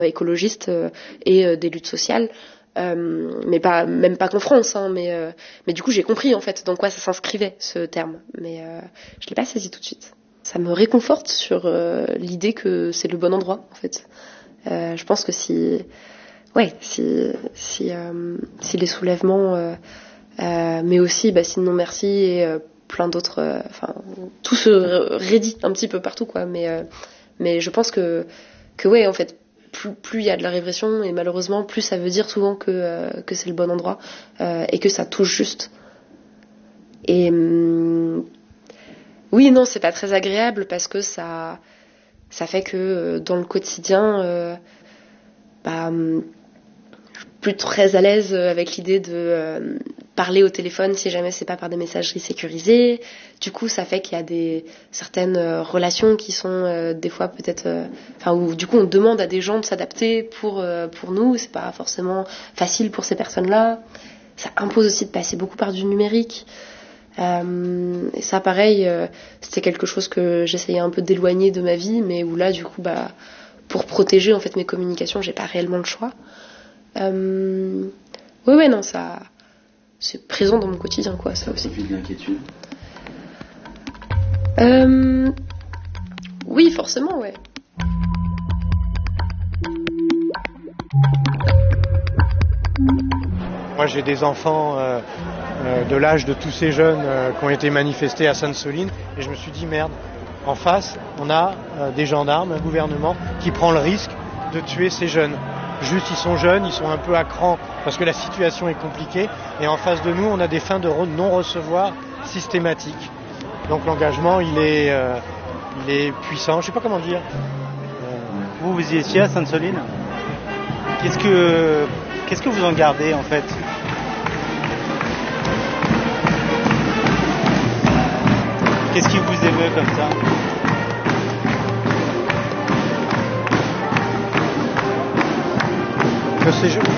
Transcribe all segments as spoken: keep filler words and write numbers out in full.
écologistes euh, et euh, des luttes sociales. Euh, mais pas, même pas qu'en France, hein, mais, euh, mais du coup j'ai compris en fait dans quoi ça s'inscrivait ce terme, mais euh, je l'ai pas saisi tout de suite. Ça me réconforte sur euh, l'idée que c'est le bon endroit en fait. Euh, je pense que si, ouais, si, si, euh, si les soulèvements, euh, euh, mais aussi bah, si non merci et euh, plein d'autres, euh, enfin tout se raidit un petit peu partout quoi, mais euh, mais je pense que que ouais en fait. Plus, plus il y a de la répression et malheureusement plus ça veut dire souvent que, euh, que c'est le bon endroit euh, et que ça touche juste. Et hum, oui non c'est pas très agréable parce que ça ça fait que euh, dans le quotidien euh, bah, hum, je suis plus très à l'aise avec l'idée de euh, parler au téléphone si jamais c'est pas par des messageries sécurisées. Du coup, ça fait qu'il y a des certaines euh, relations qui sont euh, des fois peut-être, euh, enfin où du coup on demande à des gens de s'adapter pour euh, pour nous. C'est pas forcément facile pour ces personnes-là. Ça impose aussi de passer beaucoup par du numérique. Euh, et ça, pareil, euh, c'était quelque chose que j'essayais un peu d'éloigner de ma vie, mais où là, du coup, bah, pour protéger en fait mes communications, j'ai pas réellement le choix. Euh, ouais, ouais, non, ça. C'est présent dans mon quotidien, quoi, ça aussi. Ça fait de l'inquiétude. Euh... Oui, forcément, ouais. Moi, j'ai des enfants euh, euh, de l'âge de tous ces jeunes euh, qui ont été manifestés à Sainte-Soline, et je me suis dit, merde, en face, on a euh, des gendarmes, un gouvernement qui prend le risque de tuer ces jeunes. Juste, ils sont jeunes, ils sont un peu à cran parce que la situation est compliquée. Et en face de nous, on a des fins de non-recevoir systématiques. Donc l'engagement, il est, euh, il est puissant. Je sais pas comment dire. Euh... Vous, vous y étiez à Sainte-Soline. Qu'est-ce que, qu'est-ce que vous en gardez en fait? Qu'est-ce qui vous émeut comme ça? Que ces jeunes...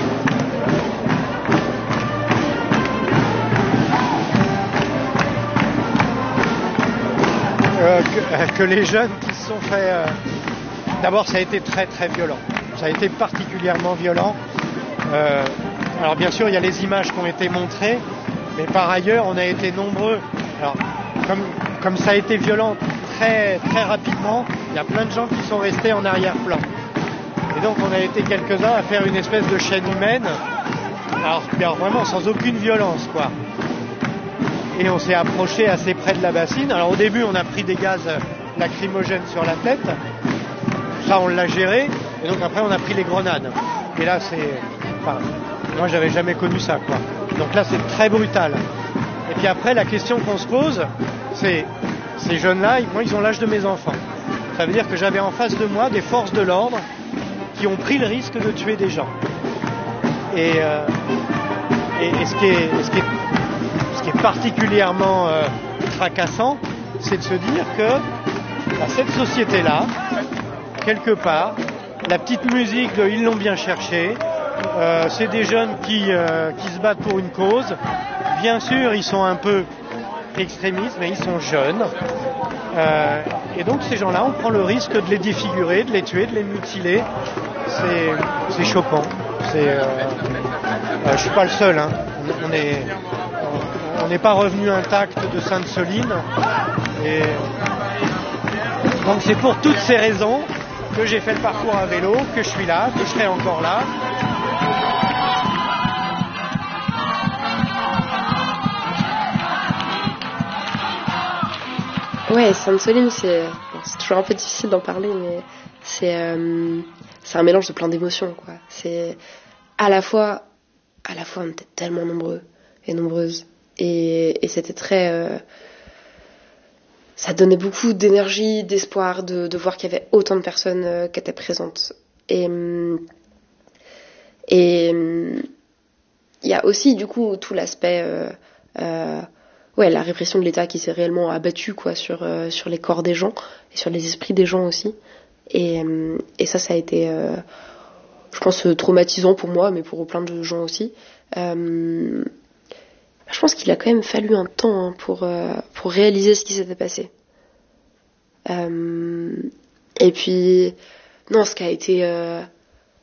euh, que, que les jeunes qui se sont fait... Euh... D'abord, ça a été très très violent. Ça a été particulièrement violent. Euh... Alors bien sûr, il y a les images qui ont été montrées, mais par ailleurs, on a été nombreux. Alors, comme, comme ça a été violent très très rapidement, il y a plein de gens qui sont restés en arrière-plan. Et donc on a été quelques-uns à faire une espèce de chaîne humaine, alors, alors vraiment sans aucune violence quoi. Et on s'est approché assez près de la bassine. Alors au début on a pris des gaz lacrymogènes sur la tête, ça on l'a géré, et donc après on a pris les grenades. Et là c'est, enfin, moi j'avais jamais connu ça quoi. Donc là c'est très brutal. Et puis après la question qu'on se pose, c'est ces jeunes-là, moi ils ont l'âge de mes enfants. Ça veut dire que j'avais en face de moi des forces de l'ordre qui ont pris le risque de tuer des gens. Et, euh, et, et, ce, qui est, ce, qui est, ce qui est particulièrement euh, tracassant, c'est de se dire que bah, cette société-là, quelque part, la petite musique de Ils l'ont bien cherché, euh, c'est des jeunes qui, euh, qui se battent pour une cause. Bien sûr, ils sont un peu extrémistes, mais ils sont jeunes. Euh, et donc ces gens-là, on prend le risque de les défigurer, de les tuer, de les mutiler. C'est, c'est choquant. C'est, euh, euh, je suis pas le seul. Hein. On, on est, on n'est pas revenu intact de Sainte-Soline. Et donc c'est pour toutes ces raisons que j'ai fait le parcours à vélo, que je suis là, que je serai encore là. Ouais, Sainte-Soline, c'est... Bon, c'est toujours un peu difficile d'en parler, mais c'est, euh... c'est un mélange de plein d'émotions, quoi. C'est à la fois, à la fois, on était tellement nombreux et nombreuses, et, et c'était très, euh... ça donnait beaucoup d'énergie, d'espoir, de, de voir qu'il y avait autant de personnes euh, qui étaient présentes. Et et il y a aussi, du coup, tout l'aspect. Euh, euh, Ouais, la répression de l'État qui s'est réellement abattue quoi sur euh, sur les corps des gens et sur les esprits des gens aussi. Et euh, et ça, ça a été, euh, je pense, traumatisant pour moi, mais pour plein de gens aussi. Euh, je pense qu'il a quand même fallu un temps hein, pour euh, pour réaliser ce qui s'était passé. Euh, et puis non, ce qui a été euh,